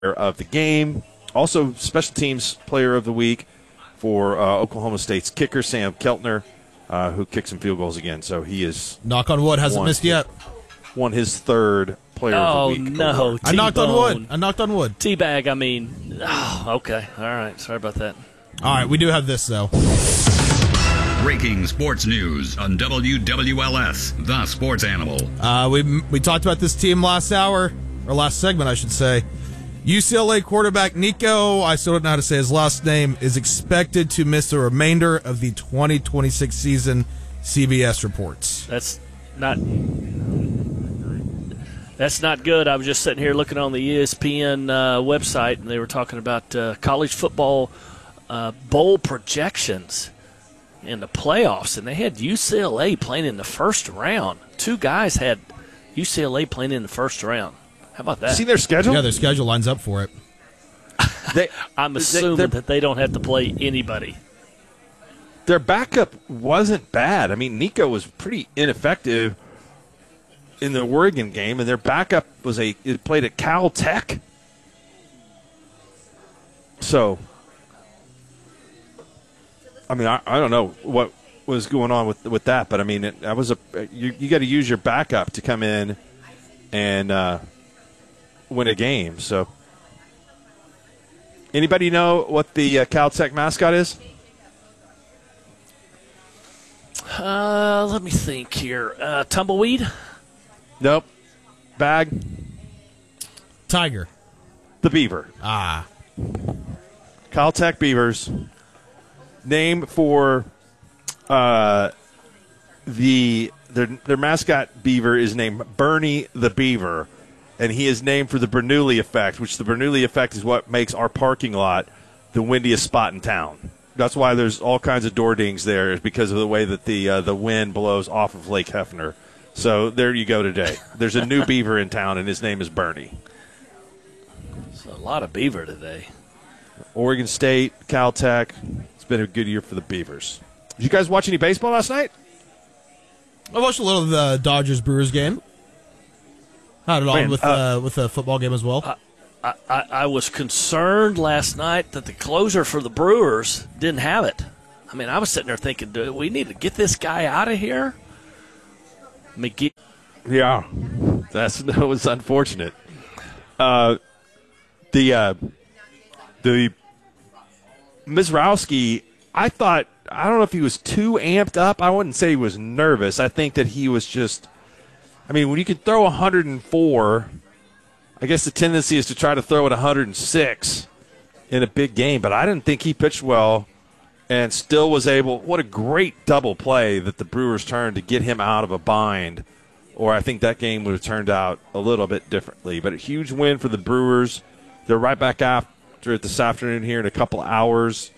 of the game. Also, special teams player of the week for Oklahoma State's kicker, Sam Keltner, who kicked some field goals again. So he is, knock on wood, hasn't missed yet. Won his third player of the week. Oh, no. I knocked on wood. Teabag, I mean. Oh, okay. All right. Sorry about that. All right, we do have this, though. Breaking sports news on WWLS, the sports animal. We talked about this team last segment, I should say. UCLA quarterback Nico, I still don't know how to say his last name, is expected to miss the remainder of the 2026 season, CBS reports. That's not good. I was just sitting here looking on the ESPN website, and they were talking about college football bowl projections in the playoffs, and they had UCLA playing in the first round. Two guys had UCLA playing in the first round. How about that? See their schedule? Yeah, their schedule lines up for it. I'm assuming that they don't have to play anybody. Their backup wasn't bad. I mean, Nico was pretty ineffective in the Oregon game, and their backup played at Cal Tech. So, I mean, I don't know what was going on with that, but I mean, you got to use your backup to come in and win a game. So, anybody know what the Caltech mascot is? Let me think here. Tumbleweed? Nope. Bag. Tiger. The Beaver. Ah. Caltech Beavers. Name for their mascot beaver is named Bernie the Beaver. And he is named for the Bernoulli effect, which the Bernoulli effect is what makes our parking lot the windiest spot in town. That's why there's all kinds of door dings there, is because of the way that the wind blows off of Lake Hefner. So there you go today. There's a new beaver in town, and his name is Bernie. It's a lot of beaver today. Oregon State, Caltech. It's been a good year for the Beavers. Did you guys watch any baseball last night? I watched a little of the Dodgers-Brewers game. Had it on with the football game as well. I was concerned last night that the closer for the Brewers didn't have it. I mean, I was sitting there thinking, do we need to get this guy out of here? McGee. Yeah, that was unfortunate. The Mizrowski, I don't know if he was too amped up. I wouldn't say he was nervous. I think that he was just, I mean, when you can throw 104, I guess the tendency is to try to throw at 106 in a big game, but I didn't think he pitched well and still was able. What a great double play that the Brewers turned to get him out of a bind, or I think that game would have turned out a little bit differently. But a huge win for the Brewers. They're right back after it this afternoon here in a couple hours.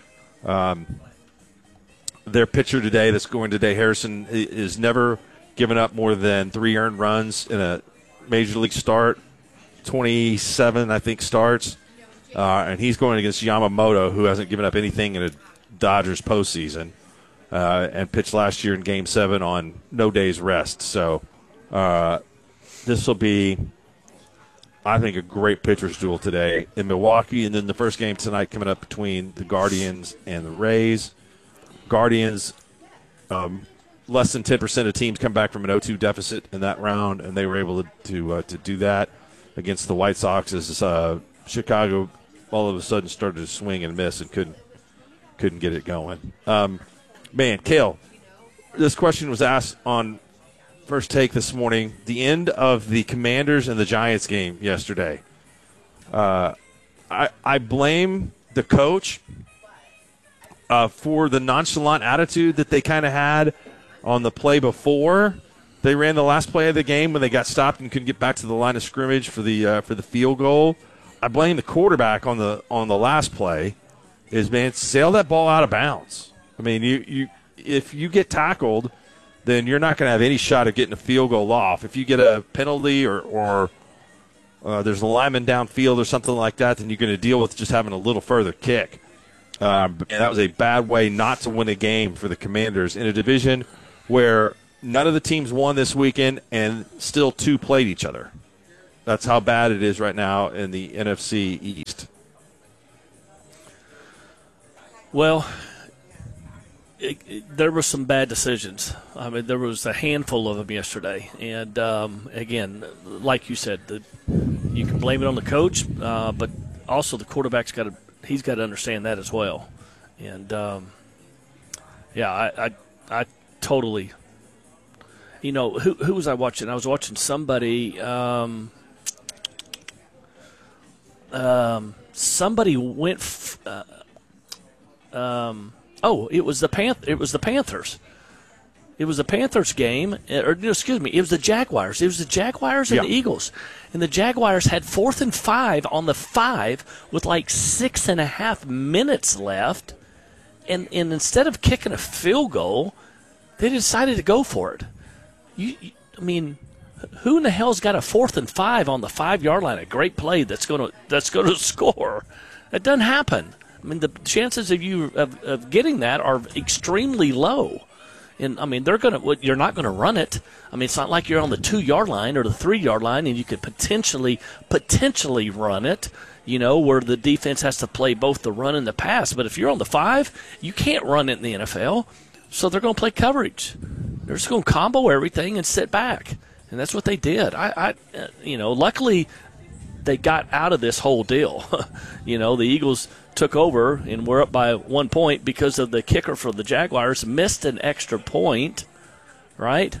Their pitcher today that's going today, Harrison, is never given up more than 3 earned runs in a major league start. 27, I think, starts. And he's going against Yamamoto, who hasn't given up anything in a Dodgers postseason, and pitched last year in Game 7 on no day's rest. So this will be, I think, a great pitcher's duel today in Milwaukee. And then the first game tonight coming up between the Guardians and the Rays. Guardians, less than 10% of teams come back from an 0-2 deficit in that round, and they were able to do that against the White Sox as Chicago all of a sudden started to swing and miss and couldn't get it going. Man, Cale, this question was asked on First Take this morning. The end of the Commanders and the Giants game yesterday. I blame the coach for the nonchalant attitude that they kind of had on the play before. They ran the last play of the game when they got stopped and couldn't get back to the line of scrimmage for the field goal. I blame the quarterback on the last play. Sail that ball out of bounds. I mean, you if you get tackled, then you're not going to have any shot of getting a field goal off. If you get a penalty or there's a lineman downfield or something like that, then you're going to deal with just having a little further kick. And that was a bad way not to win a game for the Commanders in a division where none of the teams won this weekend and still 2 played each other. That's how bad it is right now in the NFC East. Well, there were some bad decisions. I mean, there was a handful of them yesterday. And, again, like you said, you can blame it on the coach, but also the quarterback's got to understand that as well. And, I totally – who was I watching? I was watching somebody somebody went it was the Panthers. It was the Panthers game, it was the Jaguars. It was the Jaguars and the Eagles. And the Jaguars had 4th and 5 on the 5 with like 6.5 minutes left. And instead of kicking a field goal, they decided to go for it. Who in the hell's got a 4th and 5 on the 5-yard line? A great play that's going to score. That doesn't happen. I mean, the chances of you of getting that are extremely low. And you're not going to run it. I mean, it's not like you're on the 2-yard line or the 3-yard line, and you could potentially run it. Where the defense has to play both the run and the pass. But if you're on the 5, you can't run it in the NFL. So they're going to play coverage. They're just going to combo everything and sit back. And that's what they did. Luckily they got out of this whole deal. The Eagles took over and were up by 1 point because of the kicker for the Jaguars missed an extra point, right?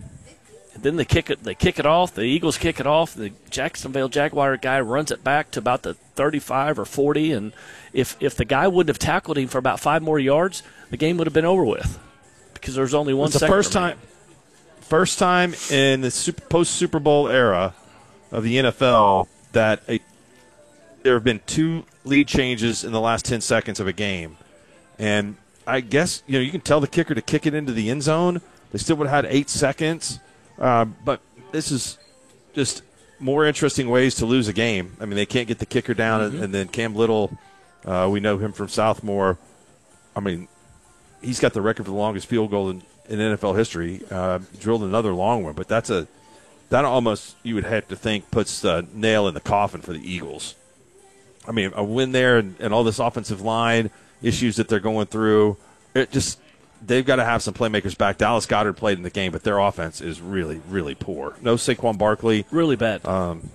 And then they kick it off. The Eagles kick it off. The Jacksonville Jaguar guy runs it back to about the 35 or 40, and if the guy wouldn't have tackled him for about 5 more yards, the game would have been over with because there's only 1 second. It's the first time in the post-Super Bowl era of the NFL that there have been 2 lead changes in the last 10 seconds of a game. And I guess, you can tell the kicker to kick it into the end zone. They still would have had 8 seconds. But this is just more interesting ways to lose a game. I mean, they can't get the kicker down, and then Cam Little, we know him from Southmore. I mean, he's got the record for the longest field goal in NFL history. Drilled another long one, but that almost, you would have to think, puts the nail in the coffin for the Eagles. I mean, a win there and all this offensive line issues that they're going through, they've got to have some playmakers back. Dallas Goedert played in the game, but their offense is really, really poor. No Saquon Barkley. Really bad.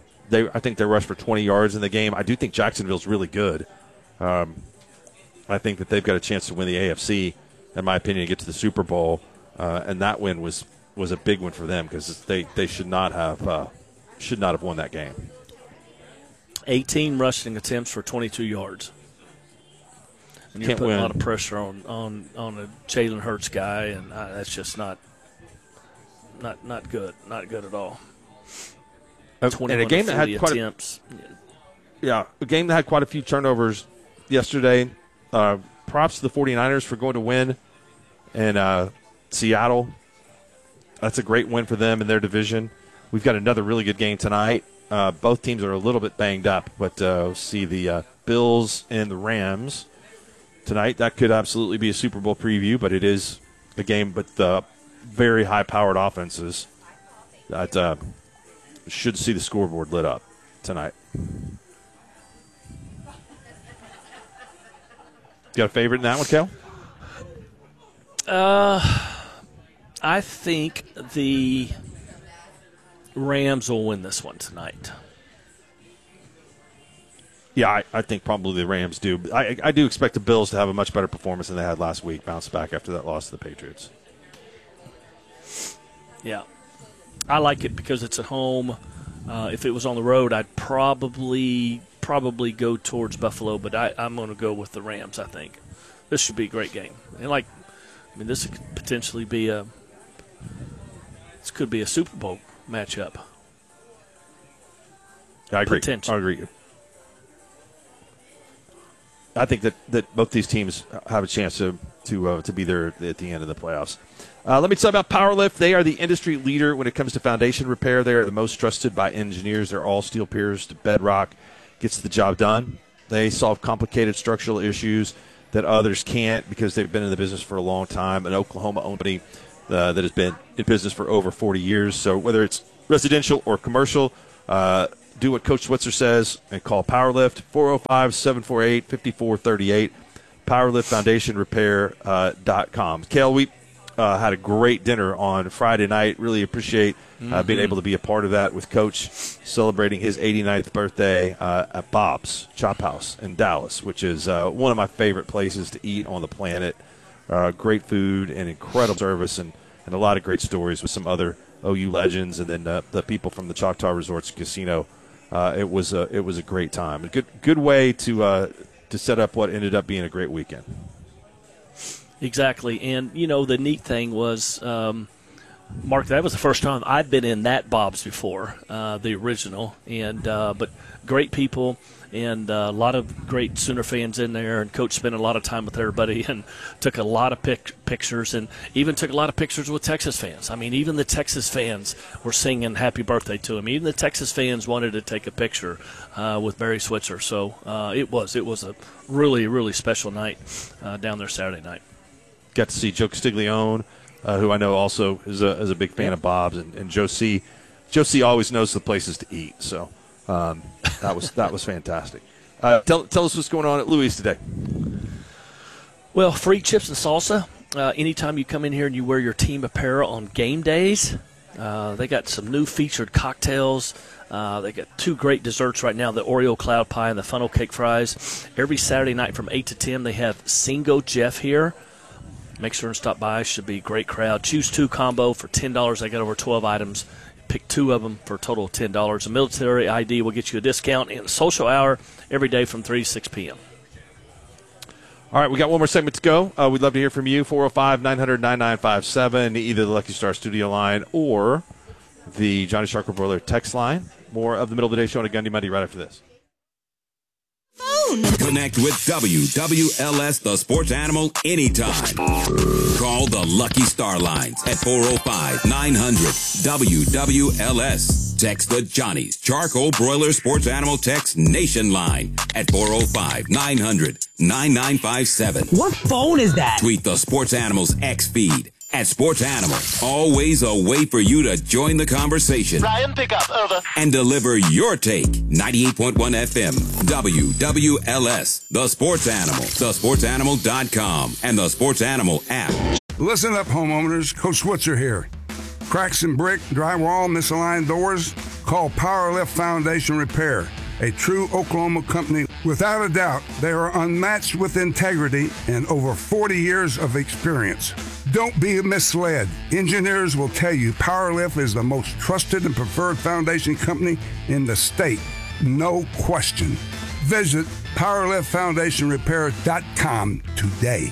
I think they rushed for 20 yards in the game. I do think Jacksonville's really good. I think that they've got a chance to win the AFC, in my opinion, and get to the Super Bowl. And that win was a big one for them because they should not have won that game. 18 rushing attempts for 22 yards. And you're putting a lot of pressure on a Jalen Hurts guy, and that's just not good. Not good at all. And a game that had attempts. A game that had quite a few turnovers yesterday. Props to the 49ers for going to win in Seattle. That's a great win for them in their division. We've got another really good game tonight. Both teams are a little bit banged up, but we'll see the Bills and the Rams tonight. That could absolutely be a Super Bowl preview, but it is a game with very high-powered offenses that should see the scoreboard lit up tonight. Got a favorite in that one, Kel? I think the Rams will win this one tonight. Yeah, I think probably the Rams do. I do expect the Bills to have a much better performance than they had last week, bounce back after that loss to the Patriots. Yeah. I like it because it's at home. If it was on the road, I'd probably go towards Buffalo, but I'm going to go with the Rams, I think. This should be a great game. And this could potentially be a Super Bowl matchup. I agree. I agree. I think that both these teams have a chance to be there at the end of the playoffs. Let me tell you about PowerLift. They are the industry leader when it comes to foundation repair. They are the most trusted by engineers. They're all steel pierced bedrock. Gets the job done. They solve complicated structural issues that others can't because they've been in the business for a long time. An Oklahoma company that has been in business for over 40 years. So whether it's residential or commercial, do what Coach Switzer says and call Powerlift, 405-748-5438, PowerliftFoundationRepair.com. Kale, we had a great dinner on Friday night. Really appreciate being able to be a part of that with Coach, celebrating his 89th birthday at Bob's Chop House in Dallas, which is one of my favorite places to eat on the planet. Great food and incredible service, and a lot of great stories with some other OU legends, and then the people from the Choctaw Resorts Casino. It was a great time. A good way to set up what ended up being a great weekend. Exactly. And, the neat thing was, Mark, that was the first time I'd been in that Bob's before, the original. And but great people and a lot of great Sooner fans in there. And Coach spent a lot of time with everybody and took a lot of pictures, and even took a lot of pictures with Texas fans. I mean, even the Texas fans were singing happy birthday to him. Even the Texas fans wanted to take a picture with Barry Switzer. So it was a really, really special night down there Saturday night. Got to see Joe Castiglione, who I know also is a big fan of Bob's, and Joe C. always knows the places to eat. So that was fantastic. Tell us what's going on at Louis today. Well, free chips and salsa. Anytime you come in here and you wear your team apparel on game days, they got some new featured cocktails. They got two great desserts right now, the Oreo cloud pie and the funnel cake fries. Every Saturday night from 8 to 10, they have Singo Jeff here. Make sure and stop by. Should be a great crowd. Choose 2 combo for $10. They got over 12 items. Pick 2 of them for a total of $10. A military ID will get you a discount, and a social hour every day from 3 to 6 p.m. All right, we got one more segment to go. We'd love to hear from you, 405-900-9957, either the Lucky Star studio line or the Johnny Sharkle Broiler text line. More of the Middle of the Day Show on a Gundy Monday right after this. Connect with WWLS, the sports animal, anytime. Call the Lucky Star lines at 405-900-WWLS. Text the Johnny's Charcoal Broiler Sports Animal Text Nation line at 405-900-9957. What phone is that? Tweet the Sports Animals X feed at Sports Animal. Always a way for you to join the conversation. Ryan, pick up, over. And deliver your take. 98.1 FM, WWLS, The Sports Animal, thesportsanimal.com, and the Sports Animal app. Listen up, homeowners. Coach Switzer here. Cracks in brick, drywall, misaligned doors? Call Powerlift Foundation Repair, a true Oklahoma company. Without a doubt, they are unmatched with integrity and over 40 years of experience. Don't be misled. Engineers will tell you Powerlift is the most trusted and preferred foundation company in the state. No question. Visit PowerliftFoundationRepair.com today.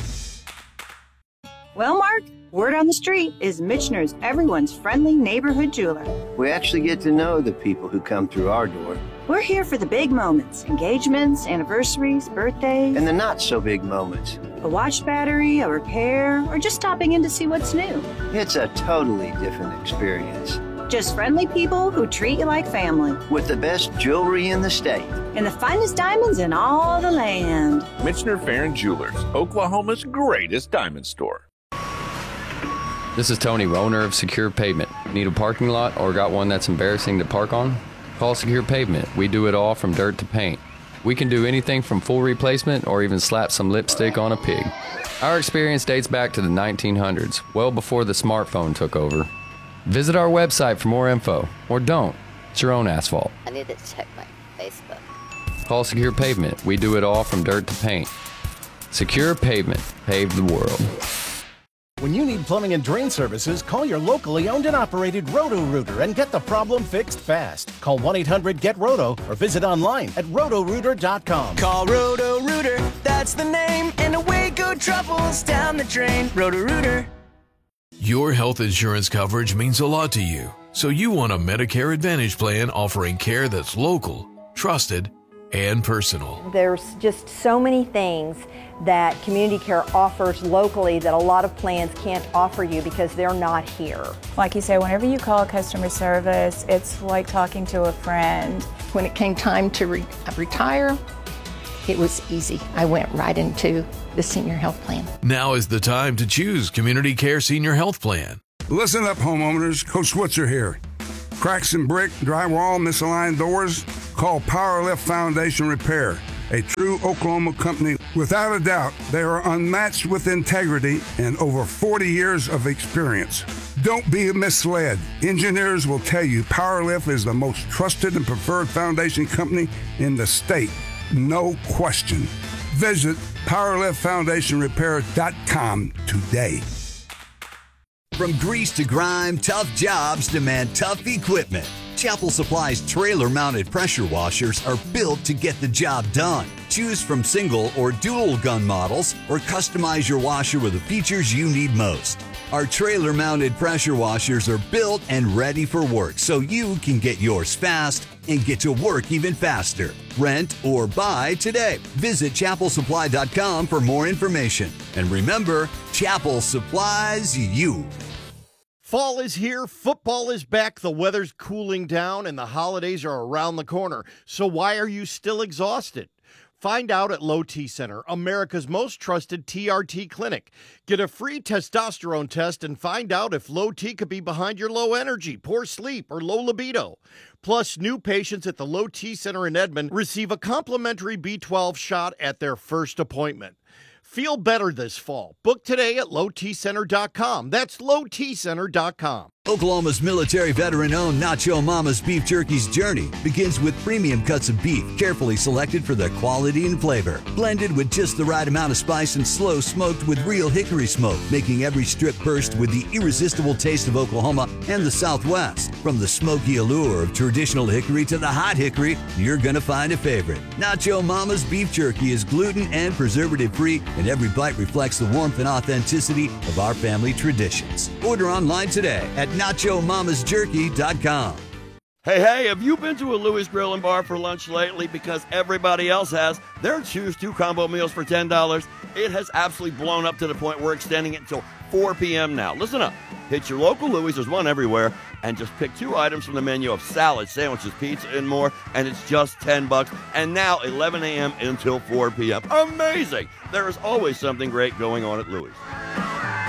Well, Mark, word on the street is Michener's everyone's friendly neighborhood jeweler. We actually get to know the people who come through our door. We're here for the big moments, engagements, anniversaries, birthdays. And the not-so-big moments. A watch battery, a repair, or just stopping in to see what's new. It's a totally different experience. Just friendly people who treat you like family. With the best jewelry in the state. And the finest diamonds in all the land. Michener Farron Jewelers, Oklahoma's greatest diamond store. This is Tony, owner of Secure Pavement. Need a parking lot or got one that's embarrassing to park on? Call Secure Pavement. We do it all from dirt to paint. We can do anything from full replacement or even slap some lipstick on a pig. Our experience dates back to the 1900s, well before the smartphone took over. Visit our website for more info, or don't. It's your own asphalt. I need to check my Facebook. Call Secure Pavement. We do it all from dirt to paint. Secure Pavement. Pave the world. When you need plumbing and drain services, call your locally owned and operated Roto-Rooter and get the problem fixed fast. Call 1-800-GET-ROTO or visit online at rotorooter.com. Call Roto-Rooter, that's the name, and away go troubles down the drain. Roto-Rooter. Your health insurance coverage means a lot to you, so you want a Medicare Advantage plan offering care that's local, trusted, and personal. There's just so many things that Community Care offers locally that a lot of plans can't offer you because they're not here. Like you say, whenever you call customer service, it's like talking to a friend. When it came time to retire, it was easy. I went right into the senior health plan. Now is the time to choose Community Care Senior Health Plan. Listen up, homeowners. Coach Switzer here. Cracks in brick, drywall, misaligned doors? Call Powerlift Foundation Repair, a true Oklahoma company. Without a doubt, they are unmatched with integrity and over 40 years of experience. Don't be misled. Engineers will tell you Powerlift is the most trusted and preferred foundation company in the state. No question. Visit PowerliftFoundationRepair.com today. From grease to grime, tough jobs demand tough equipment. Chapel Supply's trailer-mounted pressure washers are built to get the job done. Choose from single or dual gun models or customize your washer with the features you need most. Our trailer-mounted pressure washers are built and ready for work so you can get yours fast and get to work even faster. Rent or buy today. Visit chapelsupply.com for more information. And remember, Chapel supplies you. Fall is here, football is back, the weather's cooling down, and the holidays are around the corner. So why are you still exhausted? Find out at Low T Center, America's most trusted TRT clinic. Get a free testosterone test and find out if low T could be behind your low energy, poor sleep, or low libido. Plus, new patients at the Low T Center in Edmond receive a complimentary B12 shot at their first appointment. Feel better this fall. Book today at lowtcenter.com. That's lowtcenter.com. Oklahoma's military veteran-owned Nacho Mama's Beef Jerky's journey begins with premium cuts of beef, carefully selected for their quality and flavor. Blended with just the right amount of spice and slow smoked with real hickory smoke, making every strip burst with the irresistible taste of Oklahoma and the Southwest. From the smoky allure of traditional hickory to the hot hickory, you're gonna find a favorite. Nacho Mama's Beef Jerky is gluten and preservative-free, and every bite reflects the warmth and authenticity of our family traditions. Order online today at NachoMamasJerky.com. Hey, have you been to a Louis Grill and Bar for lunch lately? Because everybody else has. Their Choose 2 combo meals for $10. It has absolutely blown up to the point we're extending it until 4 p.m. now. Listen up. Hit your local Louis, there's one everywhere, and just pick 2 items from the menu of salad, sandwiches, pizza, and more, and it's just $10. And now 11 a.m. until 4 p.m. Amazing! There is always something great going on at Louis.